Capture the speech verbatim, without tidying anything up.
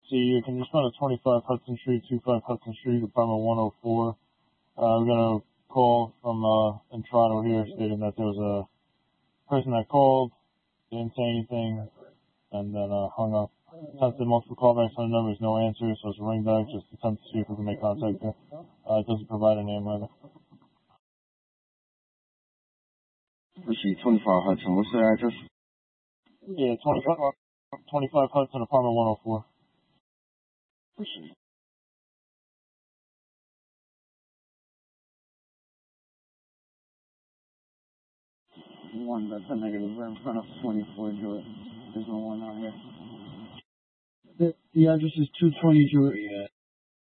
see you. Can you respond to twenty-five Hudson Street, twenty-five Hudson Street, apartment one oh four? Uh, we got a call from uh, in Toronto here stating that there was a person that called, didn't say anything, and then uh, hung up. Attempted multiple callbacks on the numbers, no answer, so it's a ring back, just attempt to see if we can make contact there. Uh, it doesn't provide a name either. Proceed, twenty-five Hudson. What's the address? Yeah, twenty-five, twenty-five Hudson, apartment one oh four. Proceed. One that's a negative right in front of twenty-four Jewett. There's no one out here. The, the address is two twenty Jewett.